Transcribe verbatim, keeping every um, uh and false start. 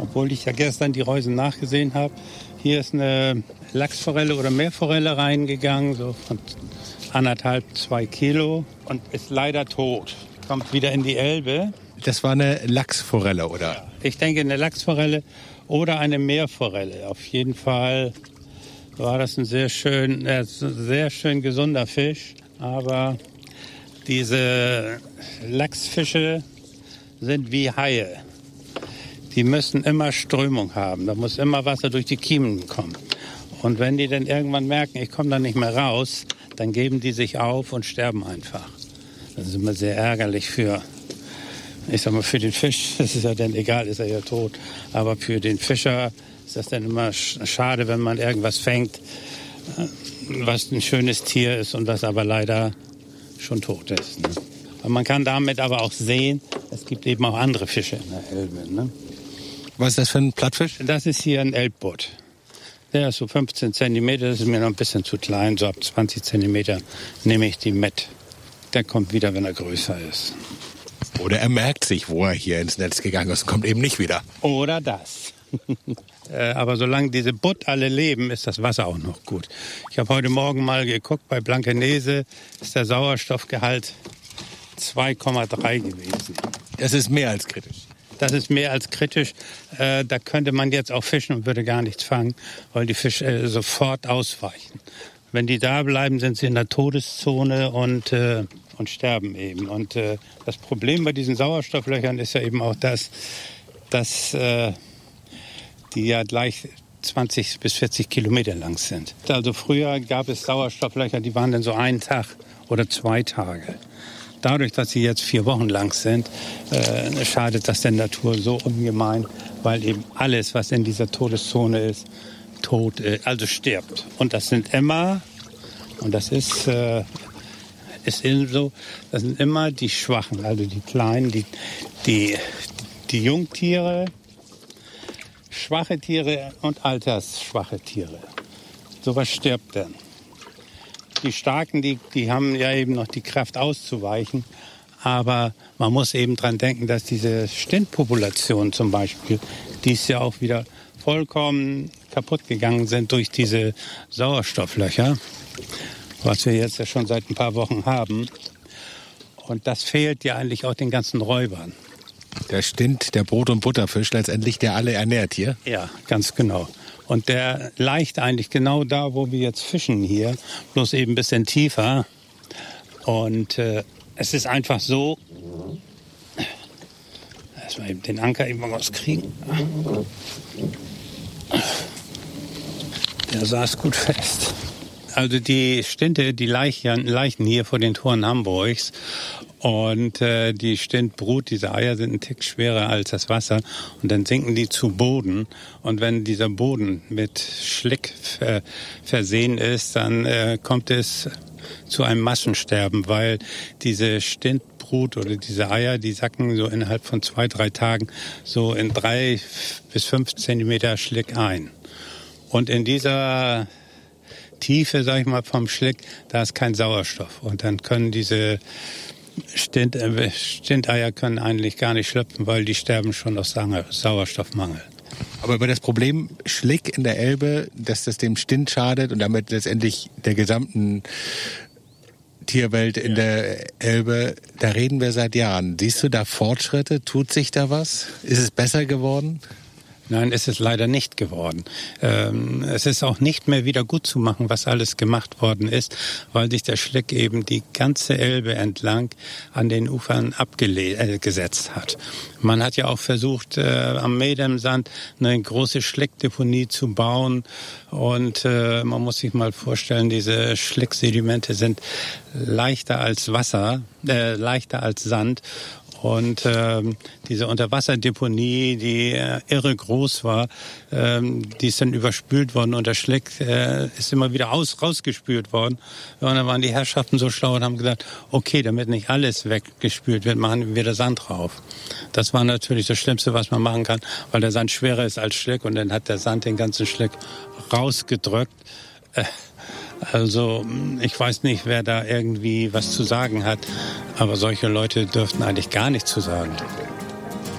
obwohl ich ja gestern die Reusen nachgesehen habe. Hier ist eine Lachsforelle oder Meerforelle reingegangen, so von anderthalb, zwei Kilo und ist leider tot. Kommt wieder in die Elbe. Das war eine Lachsforelle, oder? Ja, ich denke eine Lachsforelle oder eine Meerforelle. Auf jeden Fall war das ein sehr schön, äh, sehr schön gesunder Fisch. Aber diese Lachsfische sind wie Haie. Die müssen immer Strömung haben. Da muss immer Wasser durch die Kiemen kommen. Und wenn die dann irgendwann merken, ich komme da nicht mehr raus, dann geben die sich auf und sterben einfach. Das ist immer sehr ärgerlich für, ich sag mal, für den Fisch. Das ist ja dann egal, ist er ja tot. Aber für den Fischer ist das dann immer schade, wenn man irgendwas fängt, was ein schönes Tier ist und was aber leider schon tot ist. Ne? Und man kann damit aber auch sehen, es gibt eben auch andere Fische in der Elbe. Ne? Was ist das für ein Plattfisch? Das ist hier ein Elbbutt. Der ist so fünfzehn Zentimeter, das ist mir noch ein bisschen zu klein. So ab zwanzig Zentimeter nehme ich die mit. Der kommt wieder, wenn er größer ist. Oder er merkt sich, wo er hier ins Netz gegangen ist und kommt eben nicht wieder. Oder das. Aber solange diese Butt alle leben, ist das Wasser auch noch gut. Ich habe heute Morgen mal geguckt, bei Blankenese ist der Sauerstoffgehalt zwei Komma drei gewesen. Das ist mehr als kritisch. Das ist mehr als kritisch. Äh, da könnte man jetzt auch fischen und würde gar nichts fangen, weil die Fische äh, sofort ausweichen. Wenn die da bleiben, sind sie in der Todeszone und, äh, und sterben eben. Und äh, das Problem bei diesen Sauerstofflöchern ist ja eben auch das, dass äh, die ja gleich zwanzig bis vierzig Kilometer lang sind. Also früher gab es Sauerstofflöcher, die waren dann so einen Tag oder zwei Tage. Dadurch, dass sie jetzt vier Wochen lang sind, äh, schadet das der Natur so ungemein, weil eben alles, was in dieser Todeszone ist, tot, äh, also stirbt. Und das sind immer, und das ist, äh, ist so, das sind immer die Schwachen, also die Kleinen, die, die, die Jungtiere, schwache Tiere und altersschwache Tiere. Sowas stirbt dann. Die Starken, die, die haben ja eben noch die Kraft auszuweichen. Aber man muss eben dran denken, dass diese Stintpopulation zum Beispiel, die ist ja auch wieder vollkommen kaputt gegangen sind durch diese Sauerstofflöcher, was wir jetzt ja schon seit ein paar Wochen haben. Und das fehlt ja eigentlich auch den ganzen Räubern. Der Stint, der Brot- und Butterfisch, letztendlich, der alle ernährt hier? Ja, ganz genau. Und der leicht eigentlich genau da, wo wir jetzt fischen hier, bloß eben ein bisschen tiefer. Und äh, es ist einfach so, erstmal eben den Anker eben rauskriegen. Der saß gut fest. Also die Stinte, die Leichen, Leichen hier vor den Toren Hamburgs. Und äh, die Stintbrut, diese Eier sind ein Tick schwerer als das Wasser. Und dann sinken die zu Boden. Und wenn dieser Boden mit Schlick ver versehen ist, dann äh, kommt es zu einem Massensterben, weil diese Stintbrut oder diese Eier, die sacken so innerhalb von zwei, drei Tagen so in drei bis fünf Zentimeter Schlick ein. Und in dieser Tiefe, sag ich mal, vom Schlick, da ist kein Sauerstoff. Und dann können diese Stint, äh, Stinteier können eigentlich gar nicht schlüpfen, weil die sterben schon aus Sauerstoffmangel. Aber über das Problem Schlick in der Elbe, dass das dem Stint schadet und damit letztendlich der gesamten Tierwelt in der Elbe, da reden wir seit Jahren. Siehst du da Fortschritte? Tut sich da was? Ist es besser geworden? Nein, ist es leider nicht geworden. Ähm, es ist auch nicht mehr wieder gut zu machen, was alles gemacht worden ist, weil sich der Schlick eben die ganze Elbe entlang an den Ufern abgesetzt hat. Man hat ja auch versucht, äh, am Medemsand eine große Schlickdeponie zu bauen. Und äh, man muss sich mal vorstellen, diese Schlicksedimente sind leichter als Wasser, äh, leichter als Sand. Und ähm, diese Unterwasserdeponie, die äh, irre groß war, ähm, die ist dann überspült worden und der Schlick äh, ist immer wieder aus, rausgespült worden. Und dann waren die Herrschaften so schlau und haben gesagt, okay, damit nicht alles weggespült wird, machen wir da Sand drauf. Das war natürlich das Schlimmste, was man machen kann, weil der Sand schwerer ist als Schlick und dann hat der Sand den ganzen Schlick rausgedrückt. Äh, Also ich weiß nicht, wer da irgendwie was zu sagen hat, aber solche Leute dürften eigentlich gar nichts zu sagen.